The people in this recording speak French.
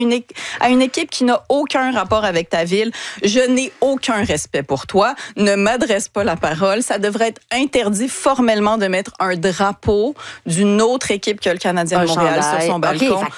à une équipe qui n'a aucun rapport avec ta ville. Je n'ai aucun respect pour toi. Ne m'adresse pas la parole. Ça devrait être interdit formellement de mettre un drapeau d'une autre équipe que le Canadien de Montréal sur son balcon. Okay,